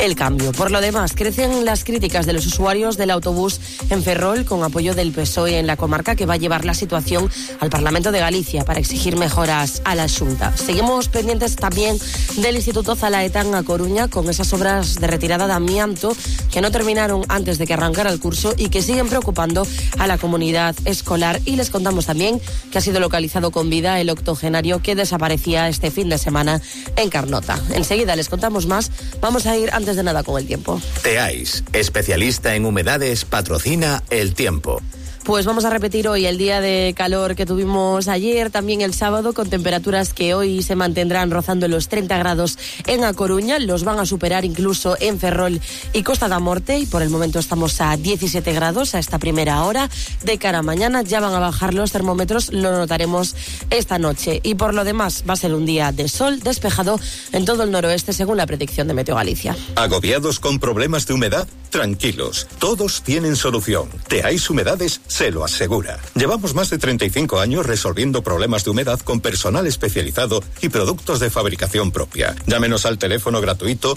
el cambio. Por lo demás, crecen las críticas de los usuarios del autobús en Ferrol, con apoyo del PSOE en la comarca, que va a llevar la situación al Parlamento de Galicia para exigir mejoras a la Xunta. Seguimos pendientes también del Instituto Zalaeta a Coruña, con esas obras de retirada de amianto que no terminaron antes de que arrancara el curso y que siguen preocupando a la comunidad escolar. Y les contamos también que ha sido localizado con vida el octogenario que desaparecía este fin de semana en Carnota. Enseguida les contamos más. Vamos a ir antes de nada con el tiempo. Teais, especialista en humedades, patrocina el tiempo. Pues vamos a repetir hoy el día de calor que tuvimos ayer, también el sábado, con temperaturas que hoy se mantendrán rozando los 30 grados en A Coruña, los van a superar incluso en Ferrol y Costa da Morte, y por el momento estamos a 17 grados a esta primera hora. De cara a mañana ya van a bajar los termómetros, lo notaremos esta noche, y por lo demás va a ser un día de sol despejado en todo el noroeste, según la predicción de Meteo Galicia. ¿Agobiados con problemas de humedad? Tranquilos, todos tienen solución. Teais Humedades se lo asegura. Llevamos más de 35 años resolviendo problemas de humedad con personal especializado y productos de fabricación propia. Llámenos al teléfono gratuito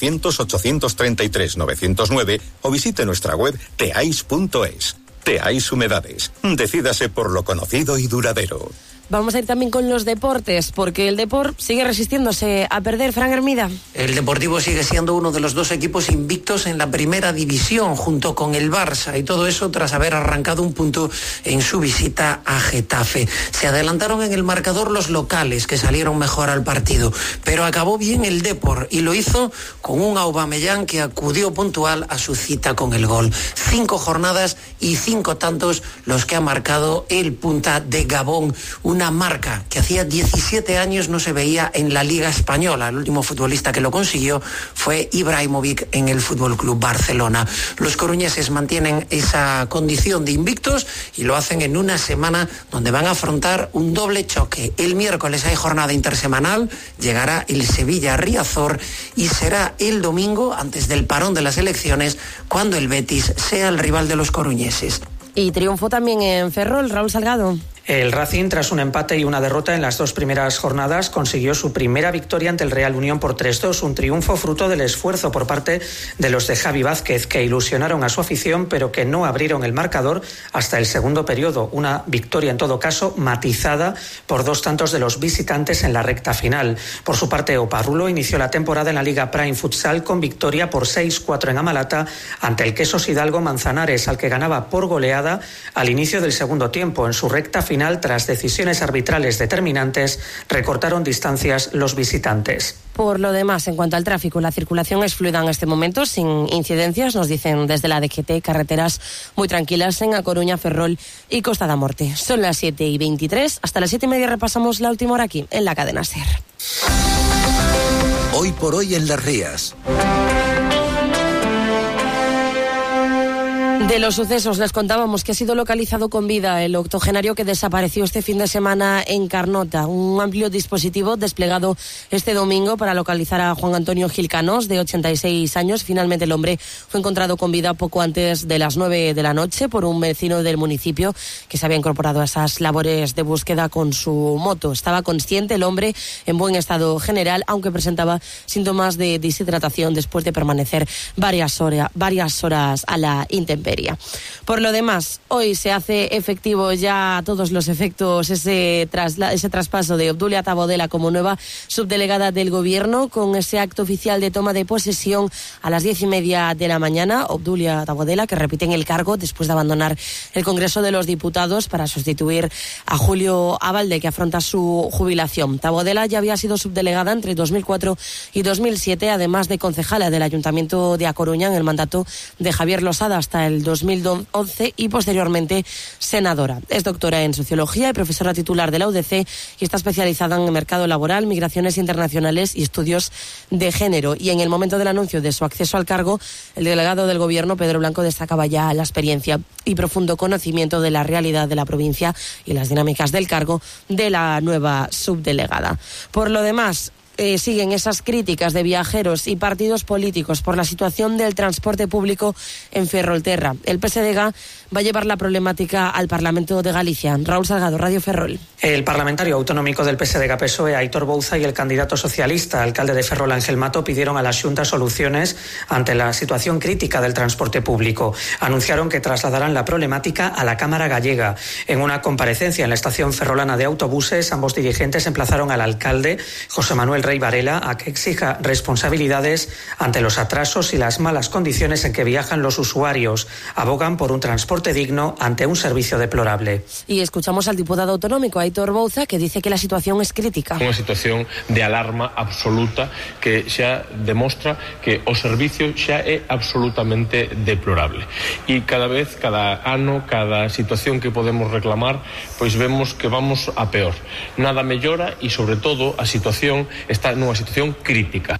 900-833-909 o visite nuestra web teais.es. Teais Humedades. Decídase por lo conocido y duradero. Vamos a ir también con los deportes, porque el Depor sigue resistiéndose a perder. Fran Hermida. El Deportivo sigue siendo uno de los dos equipos invictos en la primera división, junto con el Barça, y todo eso tras haber arrancado un punto en su visita a Getafe. Se adelantaron en el marcador los locales, que salieron mejor al partido, pero acabó bien el Depor, y lo hizo con un Aubameyang que acudió puntual a su cita con el gol. 5 jornadas y 5 tantos los que ha marcado el punta de Gabón, una marca que hacía 17 años no se veía en la Liga Española. El último futbolista que lo consiguió fue Ibrahimovic en el Fútbol Club Barcelona. Los coruñeses mantienen esa condición de invictos y lo hacen en una semana donde van a afrontar un doble choque. El miércoles hay jornada intersemanal, llegará el Sevilla-Riazor, y será el domingo, antes del parón de las elecciones, cuando el Betis sea el rival de los coruñeses. Y triunfo también en Ferrol, Raúl Salgado. El Racing, tras un empate y una derrota en las 2 primeras jornadas, consiguió su primera victoria ante el Real Unión por 3-2, un triunfo fruto del esfuerzo por parte de los de Javi Vázquez, que ilusionaron a su afición, pero que no abrieron el marcador hasta el segundo periodo. Una victoria, en todo caso, matizada por 2 tantos de los visitantes en la recta final. Por su parte, Oparrulo inició la temporada en la Liga Prime Futsal con victoria por 6-4 en Amalata ante el Quesos Hidalgo Manzanares, al que ganaba por goleada al inicio del segundo tiempo. En su recta final, tras decisiones arbitrales determinantes, recortaron distancias los visitantes. Por lo demás, en cuanto al tráfico, la circulación es fluida en este momento, sin incidencias, nos dicen desde la DGT, carreteras muy tranquilas en A Coruña, Ferrol y Costa da Morte. Son las 7:23, hasta las 7:30 repasamos la última hora aquí, en la cadena SER. Hoy por hoy en Las Rías. De los sucesos les contábamos que ha sido localizado con vida el octogenario que desapareció este fin de semana en Carnota. Un amplio dispositivo desplegado este domingo para localizar a Juan Antonio Gil Canós, de 86 años. Finalmente el hombre fue encontrado con vida poco antes de las 9 de la noche por un vecino del municipio que se había incorporado a esas labores de búsqueda con su moto. Estaba consciente el hombre, en buen estado general, aunque presentaba síntomas de deshidratación después de permanecer varias horas a la intemperie. Por lo demás, hoy se hace efectivo ya a todos los efectos ese traspaso de Obdulia Tabodela como nueva subdelegada del Gobierno, con ese acto oficial de toma de posesión a las 10:30 de la mañana. Obdulia Tabodela, que repite en el cargo después de abandonar el Congreso de los Diputados para sustituir a Julio Abalde, que afronta su jubilación. Tabodela ya había sido subdelegada entre 2004 y 2007, además de concejala del Ayuntamiento de A Coruña en el mandato de Javier Losada hasta el 2011 y posteriormente senadora. Es doctora en Sociología y profesora titular de la UDC y está especializada en el mercado laboral, migraciones internacionales y estudios de género. Y en el momento del anuncio de su acceso al cargo, el delegado del Gobierno, Pedro Blanco, destacaba ya la experiencia y profundo conocimiento de la realidad de la provincia y las dinámicas del cargo de la nueva subdelegada. Por lo demás, siguen esas críticas de viajeros y partidos políticos por la situación del transporte público en Ferrolterra. El PSDG va a llevar la problemática al Parlamento de Galicia. Raúl Salgado, Radio Ferrol. El parlamentario autonómico del PSDG-PSOE, Aitor Bouza, y el candidato socialista, alcalde de Ferrol, Ángel Mato, pidieron a la Xunta soluciones ante la situación crítica del transporte público. Anunciaron que trasladarán la problemática a la Cámara Gallega. En una comparecencia en la estación ferrolana de autobuses, ambos dirigentes emplazaron al alcalde, José Manuel Rey Varela, a que exija responsabilidades ante los atrasos y las malas condiciones en que viajan los usuarios. Abogan por un transporte digno ante un servicio deplorable. Y escuchamos al diputado autonómico Aitor Bouza, que dice que la situación es crítica. Unha situación de alarma absoluta que xa demostra que o servicio xa é absolutamente deplorable. E cada vez, cada ano, cada situación que podemos reclamar, pois vemos que vamos a peor. Nada mellora e, sobre todo, a situación está nunha situación crítica.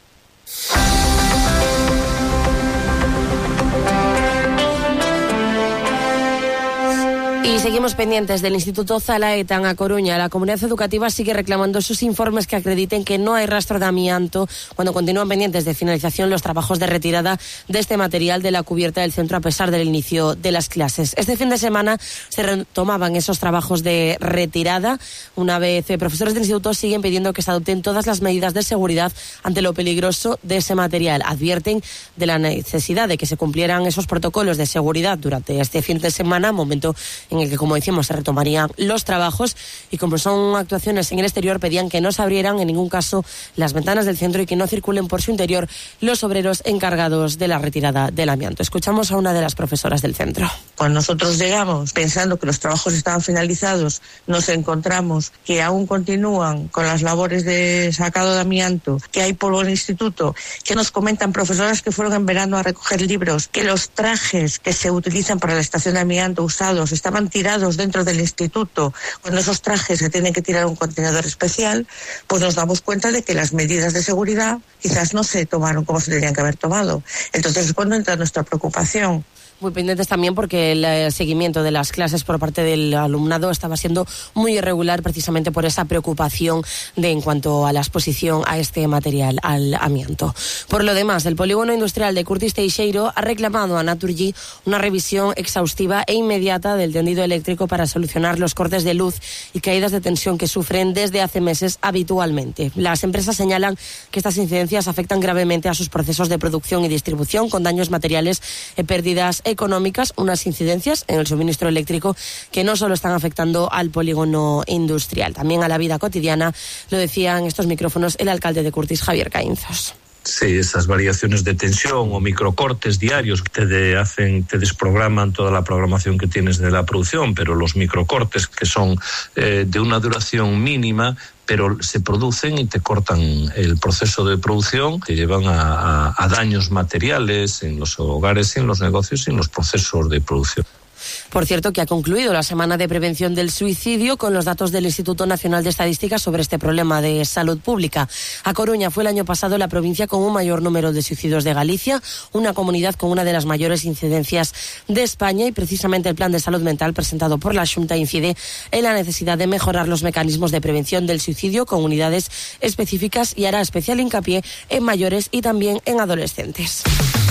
Y seguimos pendientes del Instituto Zalaeta en A Coruña. La comunidad educativa sigue reclamando sus informes que acrediten que no hay rastro de amianto cuando continúan pendientes de finalización los trabajos de retirada de este material de la cubierta del centro a pesar del inicio de las clases. Este fin de semana se retomaban esos trabajos de retirada. Una vez profesores del instituto siguen pidiendo que se adopten todas las medidas de seguridad ante lo peligroso de ese material. Advierten de la necesidad de que se cumplieran esos protocolos de seguridad durante este fin de semana, momento en el que, como decimos, se retomarían los trabajos, y como son actuaciones en el exterior, pedían que no se abrieran en ningún caso las ventanas del centro y que no circulen por su interior los obreros encargados de la retirada del amianto. Escuchamos a una de las profesoras del centro. Cuando nosotros llegamos pensando que los trabajos estaban finalizados, nos encontramos que aún continúan con las labores de sacado de amianto, que hay polvo en el instituto, que nos comentan profesoras que fueron en verano a recoger libros, que los trajes que se utilizan para la estación de amianto usados estaban tirados dentro del instituto. Cuando esos trajes se tienen que tirar a un contenedor especial, pues nos damos cuenta de que las medidas de seguridad quizás no se tomaron como se tenían que haber tomado. Entonces es cuando entra nuestra preocupación. Muy pendientes también porque el seguimiento de las clases por parte del alumnado estaba siendo muy irregular, precisamente por esa preocupación en cuanto a la exposición a este material, al amianto. Por lo demás, el polígono industrial de Curtis Teixeiro ha reclamado a Naturgy una revisión exhaustiva e inmediata del tendido eléctrico para solucionar los cortes de luz y caídas de tensión que sufren desde hace meses habitualmente. Las empresas señalan que estas incidencias afectan gravemente a sus procesos de producción y distribución, con daños materiales, pérdidas económicas, unas incidencias en el suministro eléctrico que no solo están afectando al polígono industrial, también a la vida cotidiana. Lo decía en estos micrófonos el alcalde de Curtis, Javier Caínzos. Sí, esas variaciones de tensión o microcortes diarios que te desprograman toda la programación que tienes de la producción, pero los microcortes que son de una duración mínima, pero se producen y te cortan el proceso de producción, te llevan a daños materiales en los hogares, en los negocios y en los procesos de producción. Por cierto, que ha concluido la Semana de Prevención del Suicidio con los datos del Instituto Nacional de Estadística sobre este problema de salud pública. A Coruña fue el año pasado la provincia con un mayor número de suicidios de Galicia, una comunidad con una de las mayores incidencias de España, y precisamente el Plan de Salud Mental presentado por la Xunta incide en la necesidad de mejorar los mecanismos de prevención del suicidio con unidades específicas y hará especial hincapié en mayores y también en adolescentes.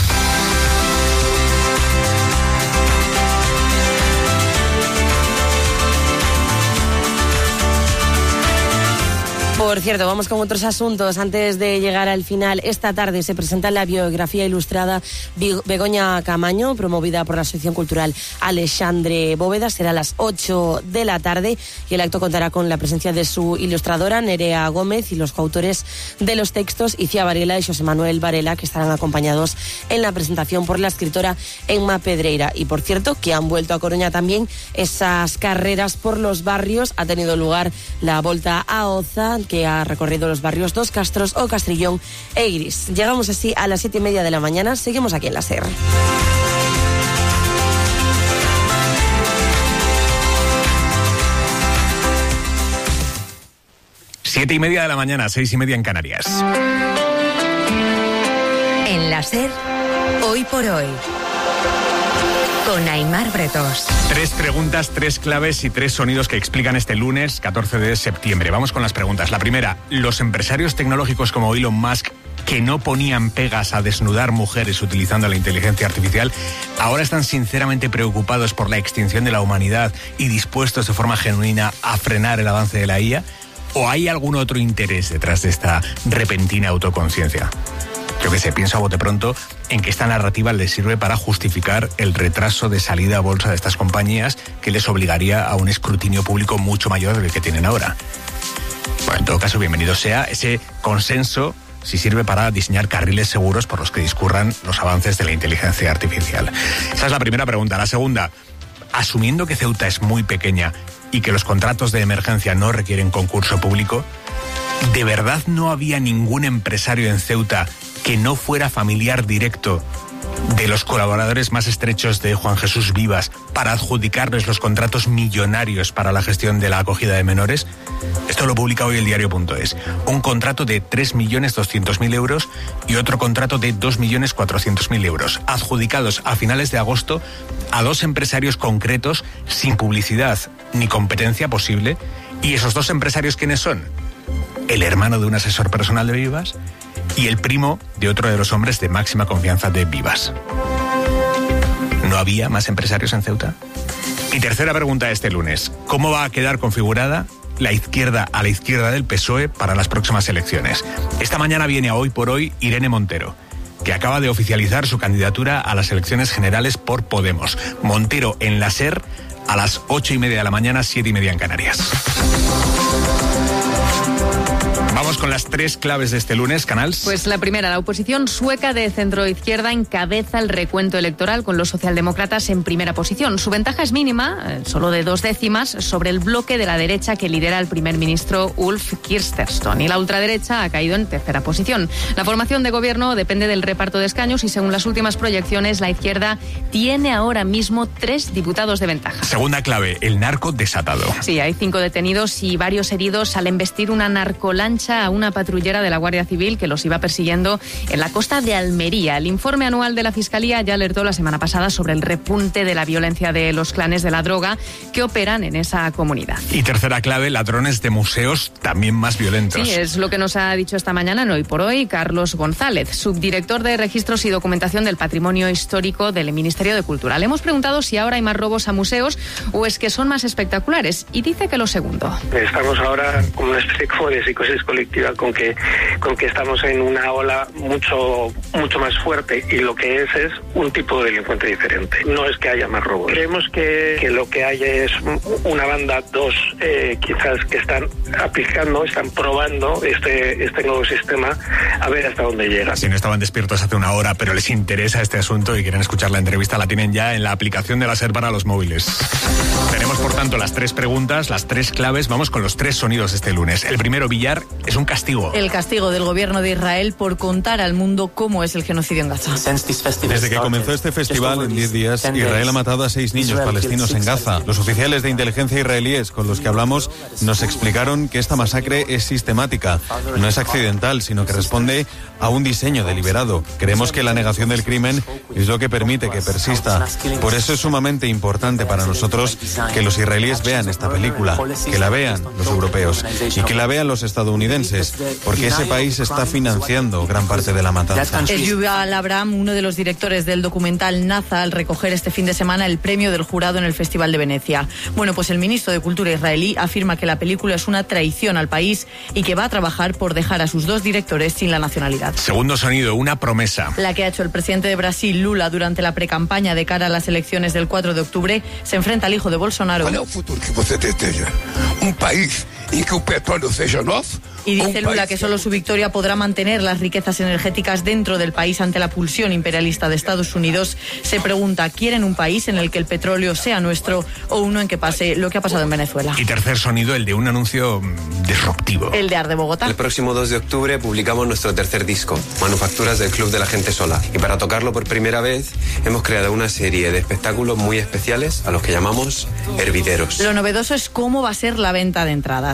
Por cierto, vamos con otros asuntos. Antes de llegar al final, esta tarde se presenta la biografía ilustrada Begoña Camaño, promovida por la Asociación Cultural Alexandre Bóveda. Será a las 8 de la tarde y el acto contará con la presencia de su ilustradora, Nerea Gómez, y los coautores de los textos, Icía Varela y José Manuel Varela, que estarán acompañados en la presentación por la escritora Emma Pedreira. Y por cierto, que han vuelto a Coruña también esas carreras por los barrios. Ha tenido lugar la Volta a Oza, que ha recorrido los barrios Dos Castros, O Castrillón e Iris. Llegamos así a las 7:30 de la mañana. Seguimos aquí en la SER. Siete y media de la mañana, 6:30 en Canarias. En la SER, hoy por hoy. Con Aimar Bretos. 3 preguntas, 3 claves y 3 sonidos que explican este lunes 14 de septiembre. Vamos con las preguntas. La primera, los empresarios tecnológicos como Elon Musk, que no ponían pegas a desnudar mujeres utilizando la inteligencia artificial, ahora están sinceramente preocupados por la extinción de la humanidad y dispuestos de forma genuina a frenar el avance de la IA. ¿O hay algún otro interés detrás de esta repentina autoconciencia? Yo que sé, pienso a bote pronto en que esta narrativa les sirve para justificar el retraso de salida a bolsa de estas compañías, que les obligaría a un escrutinio público mucho mayor del que tienen ahora. Bueno, en todo caso, bienvenido sea ese consenso si sirve para diseñar carriles seguros por los que discurran los avances de la inteligencia artificial. Esa es la primera pregunta. La segunda, asumiendo que Ceuta es muy pequeña y que los contratos de emergencia no requieren concurso público, ¿de verdad no había ningún empresario en Ceuta que no fuera familiar directo de los colaboradores más estrechos de Juan Jesús Vivas para adjudicarles los contratos millonarios para la gestión de la acogida de menores? Esto lo publica hoy el diario.es. Un contrato de 3.200.000 euros y otro contrato de 2.400.000 euros, adjudicados a finales de agosto a 2 empresarios concretos sin publicidad ni competencia posible. ¿Y esos 2 empresarios quiénes son? El hermano de un asesor personal de Vivas y el primo de otro de los hombres de máxima confianza de Vivas. ¿No había más empresarios en Ceuta? Y tercera pregunta este lunes. ¿Cómo va a quedar configurada la izquierda a la izquierda del PSOE para las próximas elecciones? Esta mañana viene a Hoy por Hoy Irene Montero, que acaba de oficializar su candidatura a las elecciones generales por Podemos. Montero en la SER a las 8:30 de la mañana, 7:30 en Canarias. Vamos con las 3 claves de este lunes, Canals. Pues la primera, la oposición sueca de centro-izquierda encabeza el recuento electoral con los socialdemócratas en primera posición. Su ventaja es mínima, solo de 2 décimas, sobre el bloque de la derecha que lidera el primer ministro Ulf Kristersson. Y la ultraderecha ha caído en tercera posición. La formación de gobierno depende del reparto de escaños y según las últimas proyecciones, la izquierda tiene ahora mismo 3 diputados de ventaja. Segunda clave, el narco desatado. Sí, hay 5 detenidos y varios heridos al embestir una narcolancha a una patrullera de la Guardia Civil que los iba persiguiendo en la costa de Almería. El informe anual de la Fiscalía ya alertó la semana pasada sobre el repunte de la violencia de los clanes de la droga que operan en esa comunidad. Y tercera clave, ladrones de museos también más violentos. Sí, es lo que nos ha dicho esta mañana en Hoy por Hoy Carlos González, subdirector de Registros y Documentación del Patrimonio Histórico del Ministerio de Cultura. Le hemos preguntado si ahora hay más robos a museos o es que son más espectaculares y dice que lo segundo. Estamos ahora como una especie de psicosis colectiva con que estamos en una ola mucho más fuerte y lo que es un tipo de delincuente diferente. No es que haya más robos. Creemos que lo que hay es una banda, 2 quizás que están aplicando, están probando este nuevo sistema a ver hasta dónde llega. Si no estaban despiertos hace una hora, pero les interesa este asunto y quieren escuchar la entrevista, la tienen ya en la aplicación de la SER para los móviles. Tenemos, por tanto, las 3 preguntas, las 3 claves. Vamos con los 3 sonidos este lunes. El primero, Villar, es un castigo. El castigo del gobierno de Israel por contar al mundo cómo es el genocidio en Gaza. Desde que comenzó este festival, en 10 días, Israel ha matado a 6 niños palestinos en Gaza. Los oficiales de inteligencia israelíes con los que hablamos nos explicaron que esta masacre es sistemática. No es accidental, sino que responde a un diseño deliberado. Creemos que la negación del crimen es lo que permite que persista. Por eso es sumamente importante para nosotros que los israelíes vean esta película, que la vean los europeos y que la vean los estadounidenses, porque ese país está financiando gran parte de la matanza. Es Yuval Abraham, uno de los directores del documental Naza, al recoger este fin de semana el premio del jurado en el Festival de Venecia. Bueno, pues el ministro de Cultura israelí afirma que la película es una traición al país y que va a trabajar por dejar a sus 2 directores sin la nacionalidad. Segundo sonido, una promesa. La que ha hecho el presidente de Brasil, Lula, durante la precampaña de cara a las elecciones del 4 de octubre, se enfrenta al hijo de Bolsonaro. ¿Cuál es el futuro que usted deseja? ¿Un país en que el petróleo sea nuestro? Y dice Lula que solo su victoria podrá mantener las riquezas energéticas dentro del país ante la pulsión imperialista de Estados Unidos. Se pregunta, ¿quieren un país en el que el petróleo sea nuestro o uno en que pase lo que ha pasado en Venezuela? Y tercer sonido, el de un anuncio disruptivo. El de Ar de Bogotá. El próximo 2 de octubre publicamos nuestro tercer disco, Manufacturas del Club de la Gente Sola. Y para tocarlo por primera vez hemos creado una serie de espectáculos muy especiales a los que llamamos hervideros. Lo novedoso es cómo va a ser la venta de entradas.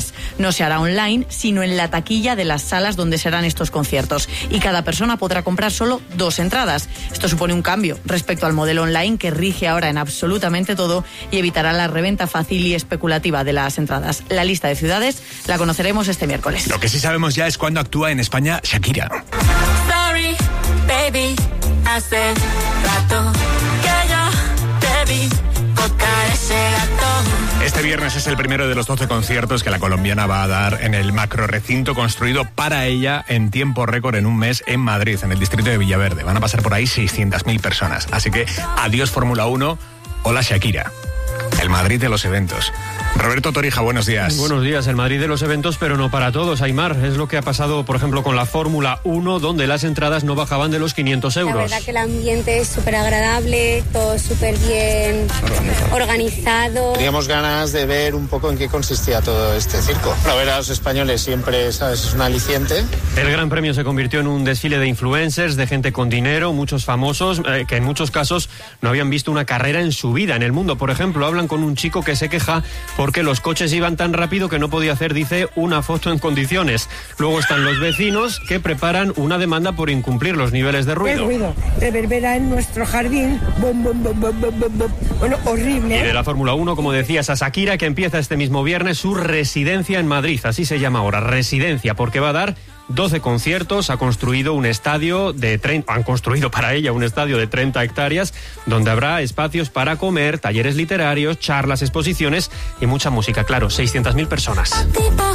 entradas. No se hará online, sino en la taquilla de las salas donde serán estos conciertos. Y cada persona podrá comprar solo 2 entradas. Esto supone un cambio respecto al modelo online que rige ahora en absolutamente todo y evitará la reventa fácil y especulativa de las entradas. La lista de ciudades la conoceremos este miércoles. Lo que sí sabemos ya es cuándo actúa en España Shakira. Sorry, baby, hace rato que yo te vi tocar ese gato. Este viernes es el primero de los 12 conciertos que la colombiana va a dar en el macro recinto construido para ella en tiempo récord en un mes en Madrid, en el distrito de Villaverde. Van a pasar por ahí 600.000 personas. Así que adiós Fórmula 1, hola Shakira. El Madrid de los eventos. Roberto Torija, buenos días. Buenos días, el Madrid de los eventos, pero no para todos, Aimar. Es lo que ha pasado, por ejemplo, con la Fórmula 1, donde las entradas no bajaban de los 500 euros. La verdad que el ambiente es súper agradable, todo súper bien organizado. Teníamos ganas de ver un poco en qué consistía todo este circo. Para ver a los españoles siempre, ¿sabes?, es un aliciente. El Gran Premio se convirtió en un desfile de influencers, de gente con dinero, muchos famosos, que en muchos casos no habían visto una carrera en su vida. En El Mundo, por ejemplo, hablan con un chico que se queja porque los coches iban tan rápido que no podía hacer, dice, una foto en condiciones. Luego están los vecinos que preparan una demanda por incumplir los niveles de ruido. El ruido reverbera en nuestro jardín. Bum, bum, bum, bum, bum, bum. Bueno, horrible. Y de la Fórmula 1, como decías, a Shakira, que empieza este mismo viernes su residencia en Madrid. Así se llama ahora, residencia, porque va a dar 12 conciertos, han construido para ella un estadio de 30 hectáreas donde habrá espacios para comer, talleres literarios, charlas, exposiciones y mucha música, claro, 600.000 personas.